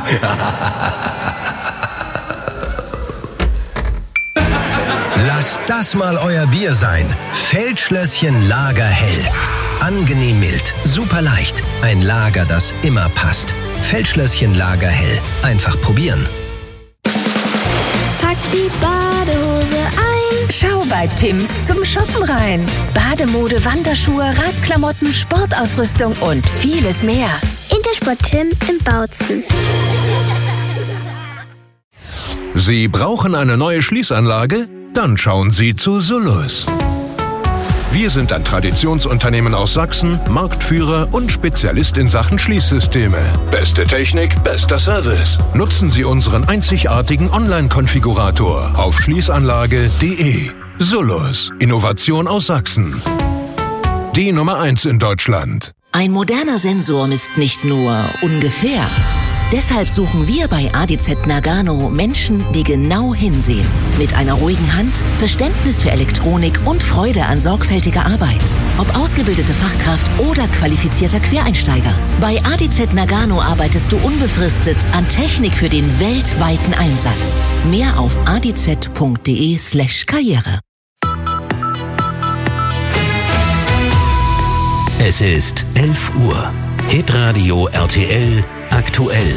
Lasst das mal euer Bier sein. Feldschlösschen Lagerhell. Angenehm mild, super leicht. Ein Lager, das immer passt. Feldschlösschen Lagerhell. Einfach probieren. Pack die Badehose ein. Schau bei Tims zum Shoppen rein. Bademode, Wanderschuhe, Radklamotten, Sportausrüstung und vieles mehr. Intersport Tim in Bautzen. Sie brauchen eine neue Schließanlage? Dann schauen Sie zu Solus. Wir sind ein Traditionsunternehmen aus Sachsen, Marktführer und Spezialist in Sachen Schließsysteme. Beste Technik, bester Service. Nutzen Sie unseren einzigartigen Online-Konfigurator auf schließanlage.de. Solus, Innovation aus Sachsen. Die Nummer 1 in Deutschland. Ein moderner Sensor misst nicht nur ungefähr. Deshalb suchen wir bei ADZ Nagano Menschen, die genau hinsehen. Mit einer ruhigen Hand, Verständnis für Elektronik und Freude an sorgfältiger Arbeit. Ob ausgebildete Fachkraft oder qualifizierter Quereinsteiger. Bei ADZ Nagano arbeitest du unbefristet an Technik für den weltweiten Einsatz. Mehr auf adz.de/Karriere. Es ist 11 Uhr. Hitradio RTL aktuell.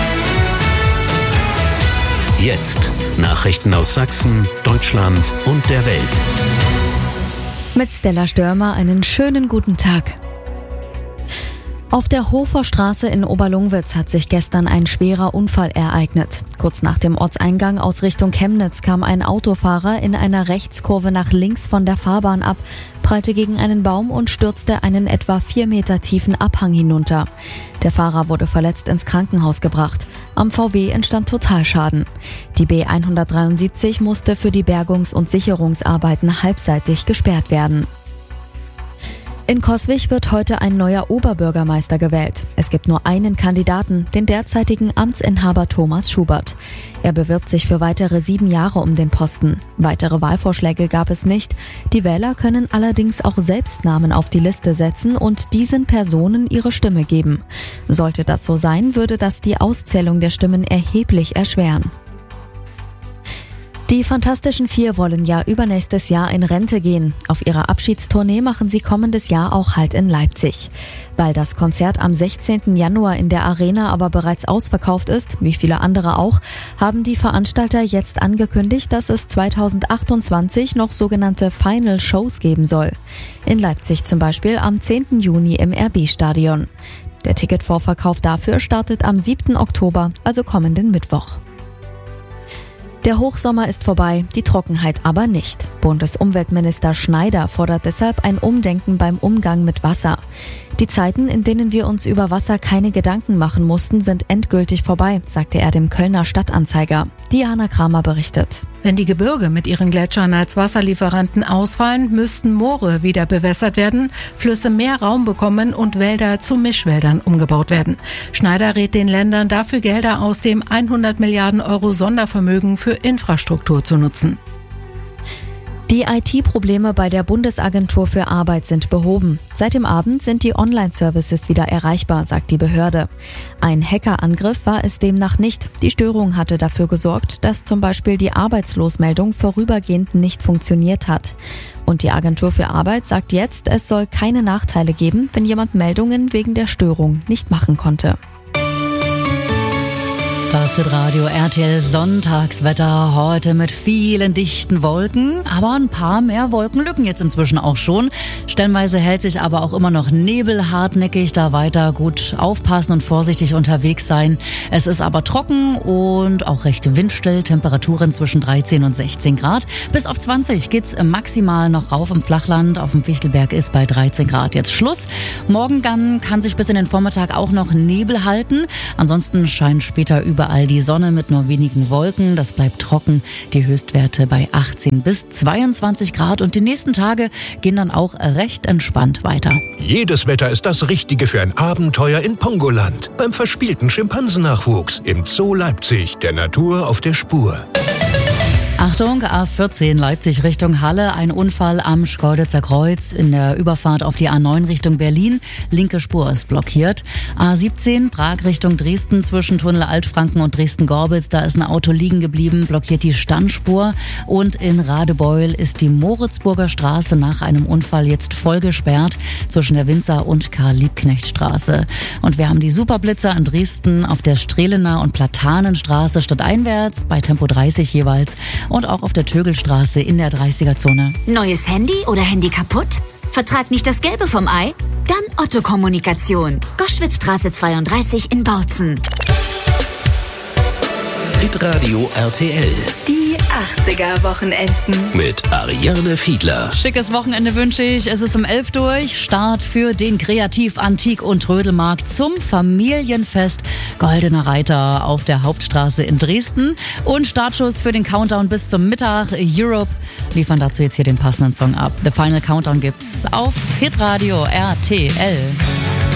Jetzt Nachrichten aus Sachsen, Deutschland und der Welt. Mit Stella Störmer einen schönen guten Tag. Auf der Hofer Straße in Oberlungwitz hat sich gestern ein schwerer Unfall ereignet. Kurz nach dem Ortseingang aus Richtung Chemnitz kam ein Autofahrer in einer Rechtskurve nach links von der Fahrbahn ab, prallte gegen einen Baum und stürzte einen etwa 4 Meter tiefen Abhang hinunter. Der Fahrer wurde verletzt ins Krankenhaus gebracht. Am VW entstand Totalschaden. Die B173 musste für die Bergungs- und Sicherungsarbeiten halbseitig gesperrt werden. In Coswig wird heute ein neuer Oberbürgermeister gewählt. Es gibt nur einen Kandidaten, den derzeitigen Amtsinhaber Thomas Schubert. Er bewirbt sich für weitere 7 Jahre um den Posten. Weitere Wahlvorschläge gab es nicht. Die Wähler können allerdings auch selbst Namen auf die Liste setzen und diesen Personen ihre Stimme geben. Sollte das so sein, würde das die Auszählung der Stimmen erheblich erschweren. Die Fantastischen Vier wollen ja übernächstes Jahr in Rente gehen. Auf ihrer Abschiedstournee machen sie kommendes Jahr auch Halt in Leipzig. Weil das Konzert am 16. Januar in der Arena aber bereits ausverkauft ist, wie viele andere auch, haben die Veranstalter jetzt angekündigt, dass es 2028 noch sogenannte Final Shows geben soll. In Leipzig zum Beispiel am 10. Juni im RB-Stadion. Der Ticketvorverkauf dafür startet am 7. Oktober, also kommenden Mittwoch. Der Hochsommer ist vorbei, die Trockenheit aber nicht. Bundesumweltminister Schneider fordert deshalb ein Umdenken beim Umgang mit Wasser. Die Zeiten, in denen wir uns über Wasser keine Gedanken machen mussten, sind endgültig vorbei, sagte er dem Kölner Stadtanzeiger. Diana Kramer berichtet. Wenn die Gebirge mit ihren Gletschern als Wasserlieferanten ausfallen, müssten Moore wieder bewässert werden, Flüsse mehr Raum bekommen und Wälder zu Mischwäldern umgebaut werden. Schneider rät den Ländern dafür, Gelder aus dem 100 Milliarden Euro Sondervermögen für Infrastruktur zu nutzen. Die IT-Probleme bei der Bundesagentur für Arbeit sind behoben. Seit dem Abend sind die Online-Services wieder erreichbar, sagt die Behörde. Ein Hackerangriff war es demnach nicht. Die Störung hatte dafür gesorgt, dass zum Beispiel die Arbeitslosmeldung vorübergehend nicht funktioniert hat. Und die Agentur für Arbeit sagt jetzt, es soll keine Nachteile geben, wenn jemand Meldungen wegen der Störung nicht machen konnte. Das Hitradio RTL Sonntagswetter heute mit vielen dichten Wolken, aber ein paar mehr Wolkenlücken jetzt inzwischen auch schon. Stellenweise hält sich aber auch immer noch Nebel hartnäckig, da weiter gut aufpassen und vorsichtig unterwegs sein. Es ist aber trocken und auch recht windstill, Temperaturen zwischen 13 und 16 Grad. Bis auf 20 geht's maximal noch rauf im Flachland, auf dem Fichtelberg ist bei 13 Grad jetzt Schluss. Morgen dann kann sich bis in den Vormittag auch noch Nebel halten, ansonsten scheint später überall die Sonne mit nur wenigen Wolken. Das bleibt trocken. Die Höchstwerte bei 18 bis 22 Grad. Und die nächsten Tage gehen dann auch recht entspannt weiter. Jedes Wetter ist das Richtige für ein Abenteuer in Pongoland. Beim verspielten Schimpansennachwuchs im Zoo Leipzig. Der Natur auf der Spur. Achtung, A14 Leipzig Richtung Halle, ein Unfall am Schkeuditzer Kreuz in der Überfahrt auf die A9 Richtung Berlin. Linke Spur ist blockiert. A17 Prag Richtung Dresden zwischen Tunnel Altfranken und Dresden-Gorbitz, da ist ein Auto liegen geblieben, blockiert die Standspur. Und in Radebeul ist die Moritzburger Straße nach einem Unfall jetzt voll gesperrt zwischen der Winzer- und Karl-Liebknecht-Straße. Und wir haben die Superblitzer in Dresden auf der Strehlener und Platanenstraße stadteinwärts bei Tempo 30 jeweils. Und auch auf der Tögelstraße in der 30er-Zone. Neues Handy oder Handy kaputt? Vertrag nicht das Gelbe vom Ei? Dann Otto Kommunikation. Goschwitzstraße 32 in Bautzen. Hitradio RTL. Die 80er-Wochenenden. Mit Ariane Fiedler. Schickes Wochenende wünsche ich. Es ist um 11 durch. Start für den Kreativ-, Antik- und Trödelmarkt zum Familienfest Goldener Reiter auf der Hauptstraße in Dresden. Und Startschuss für den Countdown bis zum Mittag. Europe liefern dazu jetzt hier den passenden Song ab. The Final Countdown gibt's auf Hitradio RTL.